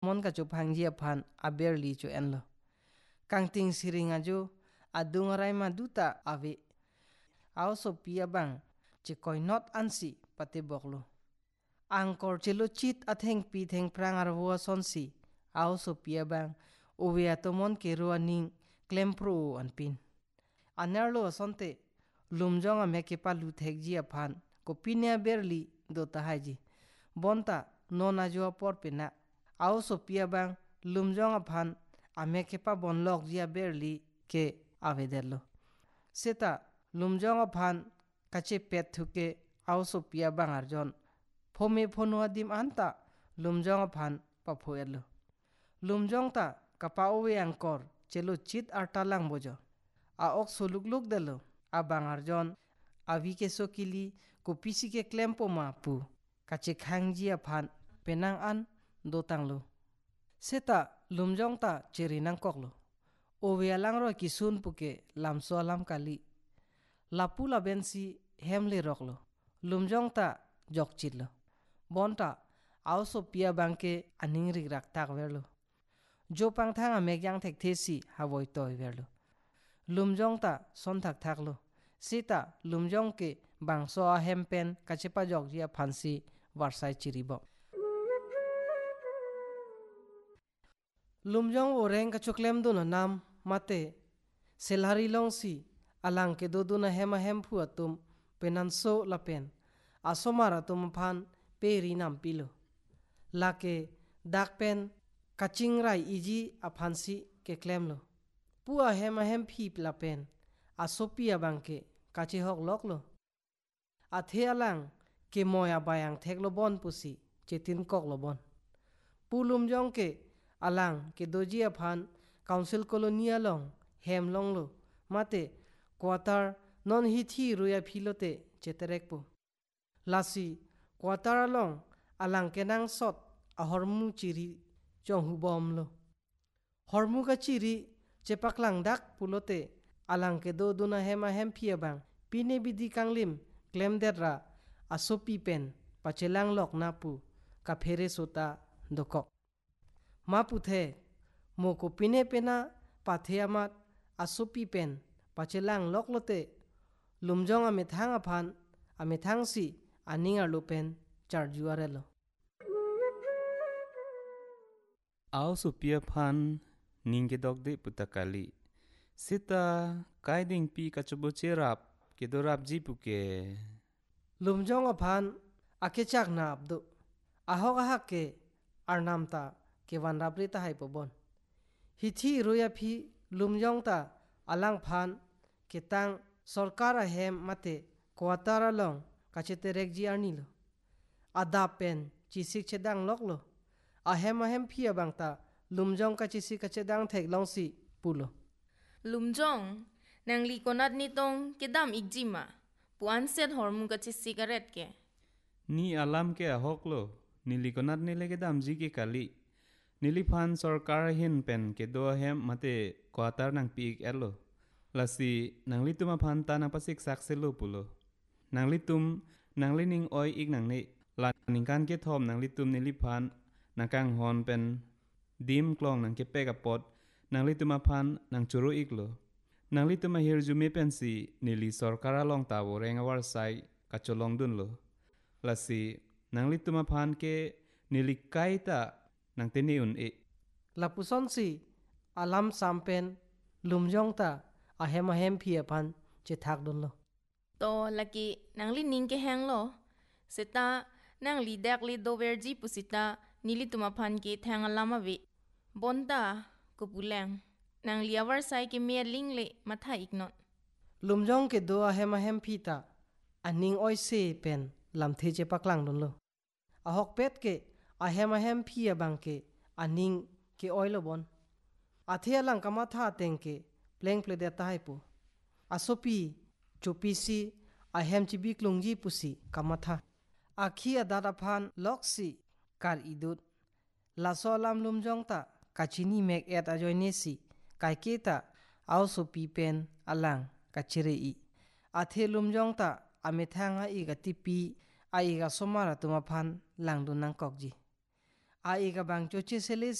mon ka chu phang ji phan a barely chu en lo kang ting siring aju adung rai ma duta ave aw so pia bang che koi not ansi pate boklo angkor chelo chit atheng pi theng prang arwa sonsi aw so pia bang owe atomon ke ruaning klempro anpin anerlo sonte lumjong a meke palu thek ji aphan ko pinia berli do ta haji bonta nona jo por pena aw so pia bang lumjong aphan a meke pa bonlok ji berli ke avedelo seta lumjong aphan kache pet thuke aw so pia bang arjon phome phono adim anta lumjong aphan pa phoelo lumjong ta kapa owe angkor chelo chit artalang bojo a ok sulukluk delo abang arjon avi ke sokili ko pisi ke klempo ma pu kache khangji aphan penang an do tanglo seta lumjong ta cherinang koklo owe alang ro kisun puke lamso alam kali lapula bensi hemle roklo lumjong ta jok chitlo bonta awso pia bangke aning rig rak tak verlo jo pang thang a mekyang thek thesi hawoi toy verlo lumjong ta son thak thaklo sita lumjong ke bangso a hempen kachepa jok jia phansi warsai chiribo lumjong oreng ka chuklem do na nam mate selhari longsi alang ke do na hema hem phu atum penanso lapen asomara tum phan peri nam pilo lake dakpen kaching rai iji aphansi ke klemlo pua hema hem phi lapen asopia bangke kache hok loklo athe alang ke moya bayang theklo bon pusi chetin koklo bon pulum jong ke alang ke doji aphan council colonia long hem longlo mate quarter non hi thi ruya philote cheterekpo lasi quarter long alang kenang sot ahormu chiri chonghu bomlo hormu ka chiri chepaklang dak pulote alang ke do duna hema hem phia bang pine bidi kanglim klem derra asopi pen pachelang lok napu ka phere sota dokok mapu the moko pine pena pathiamat asopi pen pachelang loklote lumjong ame thang aphan ame thangsi aninga lopen charjuarelo aw supia phan ningge dogde putakali sita kaiding pi kachobo cherap kedorap jipuke lumjong aphan akechak na abdo ahok ahak ke arnamta ke wanrapri ta haipobon hithi roya phi lumjong ta alang phan ketang sarkar ahem mate quarter along kachete rekji arnilo adapen chisik chedang loklo ahem phia bangta lumjong ka chisi kachedang thek longsi pulo lumjong nangli konat nitong kedam igjima puan set hormu ka chisi karet ke ni alam ke ahoklo nilikonat nile kedam ji ke kali niliphan sarkar hin pen ke do hem mate quarter nang pik elo lasi nanglitum phan ta na pasik sakselo pulo nanglitum nanglining oi ik nangne la ningkan ke thom nanglitum niliphan nakang hon pen dim klong nang ke pegapot nanglitum phan nang churu iklo nanglitum hirjume pensi nili sarkara long tawo rengawar sai kacholong dunlo lasi nanglitum phan ke nili kaita nang teniun e lapuson si alam sampen lumjong ta ahem phia phan che thak donlo to laki nangli ningke hanglo seta nangli dakli doverji pusita nili tuma phan ke thang alama ve bonta kopuleng nangli awar sai ke me lingle matha ignot lumjong ke do ahem phita aning oi se pen lamthe che paklang donlo ahok pet ke ahem phia bangke aning ke oilo bon athia lang kama tha tengke pleng ple de taipu asopi chopisi ahem chibi klungji pusi kama tha akhi adada phan loksi kar idut lasolam lumjong ta kachini mek et ajoinesi kaiketa ausopi pen alang kachire i athe lumjong ta amethanga i gatipi ai ga somara tuma phan langdunang kokji ai ga bang choche sele